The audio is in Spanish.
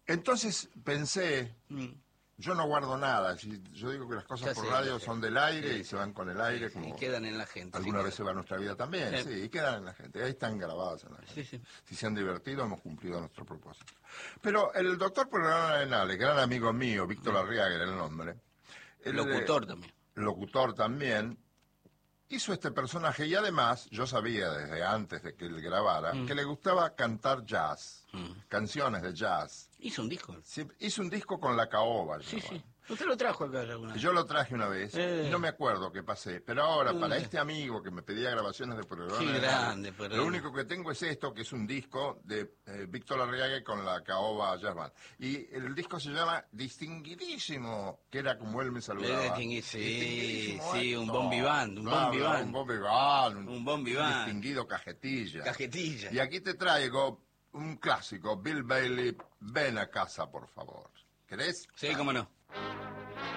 Entonces pensé, yo no guardo nada, yo digo que las cosas por radio son del aire y se van con el aire, como y quedan en la gente. Alguna vez se va nuestra vida también, sí, y quedan en la gente, ahí están grabadas en la gente. Si se han divertido, hemos cumplido nuestro propósito. Pero el doctor Programa Arenales, gran amigo mío, Víctor Arriaga era el nombre. Locutor también. Locutor también. Hizo este personaje y además, yo sabía desde antes de que él grabara, que le gustaba cantar jazz, canciones de jazz. Hizo un disco. Sí, hizo un disco con la caoba. Sí. Usted lo trajo acá alguna vez. Yo lo traje una vez y no me acuerdo qué pasé. Pero ahora, para este amigo que me pedía grabaciones de programa, grande, lo único que tengo es esto, que es un disco de Víctor Arriaga con la caoba Jazz Band. Y el disco se llama Distinguidísimo, que era como él me saludaba. Sí, un bon vivant, un bon vivant, distinguido cajetilla. Y aquí te traigo un clásico, Bill Bailey, Ven a casa, por favor. ¿Querés? Sí, cómo no.